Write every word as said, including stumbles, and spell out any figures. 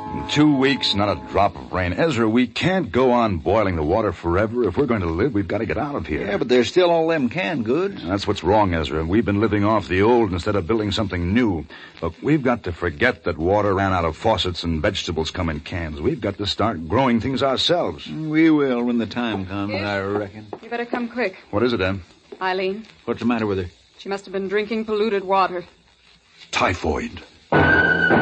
Two weeks, not a drop of rain. Ezra, we can't go on boiling the water forever. If we're going to live, we've got to get out of here. Yeah, but there's still all them canned goods. That's what's wrong, Ezra. We've been living off the old instead of building something new. Look, we've got to forget that water ran out of faucets and vegetables come in cans. We've got to start growing things ourselves. We will when the time comes, Yes. I reckon. You better come quick. What is it, Em? Eileen, What's the matter with her? she must have been drinking polluted water. Typhoid.